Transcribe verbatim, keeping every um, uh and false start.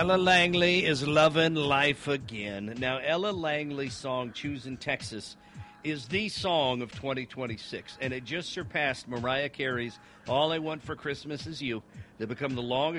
Ella Langley is loving life again. Now, Ella Langley's song, Choosing Texas, is the song of twenty twenty-six, and it just surpassed Mariah Carey's All I Want for Christmas Is You to become the longest